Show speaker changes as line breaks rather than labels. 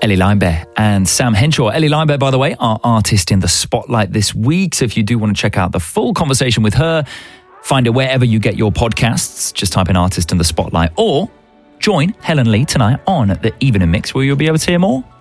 Ellie Linebear and Sam Henshaw. Ellie Linebear, by the way, our artist in the spotlight this week. So if you do want to check out the full conversation with her, find it wherever you get your podcasts. Just type in Artist in the Spotlight, or join Helen Lee tonight on the Evening Mix, where you'll be able to hear more